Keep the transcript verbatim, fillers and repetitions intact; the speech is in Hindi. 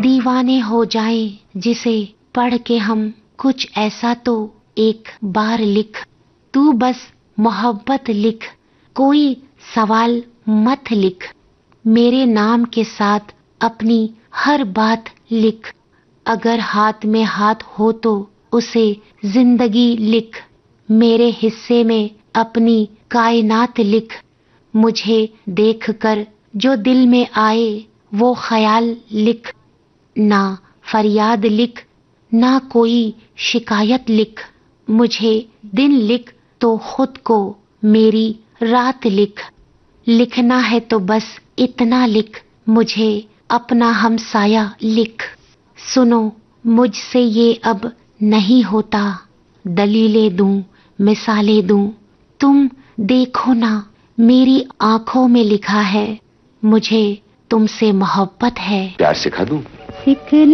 दीवाने हो जाएं जिसे पढ़ के हम, कुछ ऐसा तो एक बार लिख। तू बस मोहब्बत लिख, कोई सवाल मत लिख। मेरे नाम के साथ अपनी हर बात लिख। अगर हाथ में हाथ हो तो उसे जिंदगी लिख। मेरे हिस्से में अपनी कायनात लिख। मुझे देखकर जो दिल में आए वो ख्याल लिख। ना फरियाद लिख, ना कोई शिकायत लिख। मुझे दिन लिख तो खुद को मेरी रात लिख। लिखना है तो बस इतना लिख, मुझे अपना हमसाया लिख। सुनो मुझसे ये अब नहीं होता, दलीलें दूं, मिसालें दूं। तुम देखो ना, मेरी आंखों में लिखा है, मुझे तुमसे मोहब्बत है। प्यार सिखा दूं? सिखला